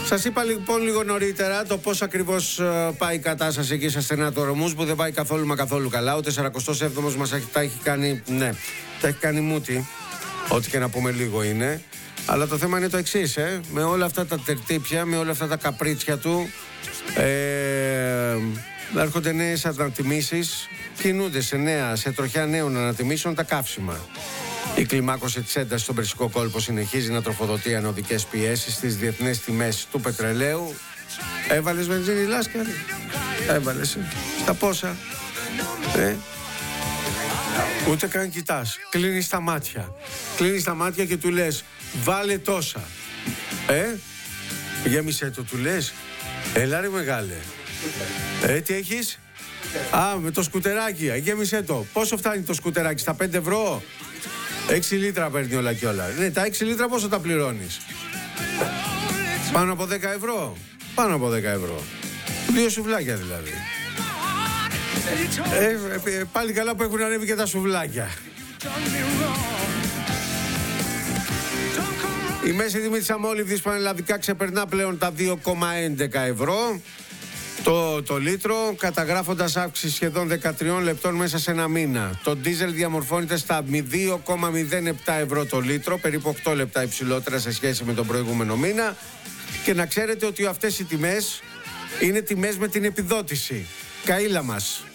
Σας είπα λοιπόν λίγο νωρίτερα το πώς ακριβώς πάει η κατάσταση εκεί στα στενά του ορμούς, που δεν πάει καθόλου μα καθόλου καλά. Ο 47ος μας τα έχει κάνει, ναι, τα έχει κάνει μούτι. Ό,τι και να πούμε λίγο είναι. Αλλά το θέμα είναι το εξής, με όλα αυτά τα τερτύπια, με όλα αυτά τα καπρίτσια του, έρχονται νέες ανατιμήσεις, κινούνται σε τροχιά νέων ανατιμήσεων τα καύσιμα. Η κλιμάκωση της έντασης στον Περσικό κόλπο συνεχίζει να τροφοδοτεί ανωδικές πιέσεις στις διεθνές τιμές του πετρελαίου. Έβαλες βενζίνη, Λάσκαρη? Έβαλες. Στα πόσα? Ούτε καν κοιτάς. Κλείνεις τα μάτια. Κλείνεις τα μάτια και του λες βάλε τόσα. Γέμισε το, του λες. Έλα ρε μεγάλε. Τι έχεις? Με το σκουτεράκι. Γέμισε το. Πόσο φτάνει το σκουτεράκι? Στα 5 ευρώ? 6 λίτρα παίρνει όλα και όλα. Ναι, τα 6 λίτρα πόσο τα πληρώνεις? Πάνω από 10 ευρώ. Πάνω από 10 ευρώ. 2 σουβλάκια δηλαδή. Πάλι καλά που έχουν ανέβει και τα σουβλάκια. Η μέση τιμή της αμόλυβδης πανελλαδικά ξεπερνά πλέον τα 2,11 ευρώ το λίτρο, καταγράφοντας αύξηση σχεδόν 13 λεπτών μέσα σε ένα μήνα. Το ντίζελ διαμορφώνεται στα 2,07 ευρώ το λίτρο, περίπου 8 λεπτά υψηλότερα σε σχέση με τον προηγούμενο μήνα. Και να ξέρετε ότι αυτές οι τιμές είναι τιμές με την επιδότηση. Καΐλα μας.